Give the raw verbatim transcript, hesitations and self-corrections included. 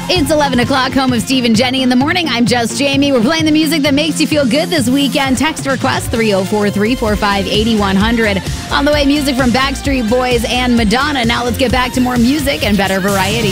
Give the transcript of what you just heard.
It's eleven o'clock, home of Steve and Jenny in the morning. I'm just Jamie. We're playing the music that makes you feel good this weekend. Text request three oh four, three four five, eight one zero zero. On the way, music from Backstreet Boys and Madonna. Now let's get back to more music and better variety.